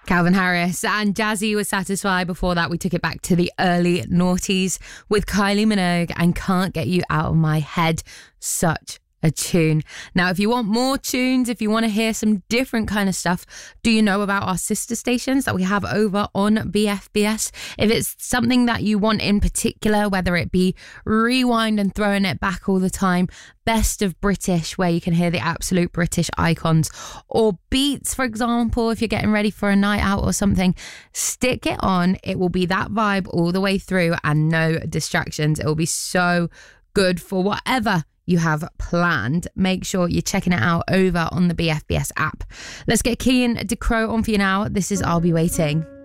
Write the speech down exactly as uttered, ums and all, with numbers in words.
Calvin Harris and Jazzy was Satisfied. Before that, we took it back to the early noughties with Kylie Minogue and Can't Get You Out of My Head. Such a tune. Now, if you want more tunes, if you want to hear some different kind of stuff, do you know about our sister stations that we have over on B F B S? If it's something that you want in particular, whether it be rewind and throwing it back all the time, Best of British, where you can hear the absolute British icons, or beats, for example, if you're getting ready for a night out or something, stick it on. It will be that vibe all the way through and no distractions. It will be so good for whatever you have planned. Make sure you're checking it out over on the B F B S app. Let's get Kian DeCrow on for you now. This is I'll Be Waiting.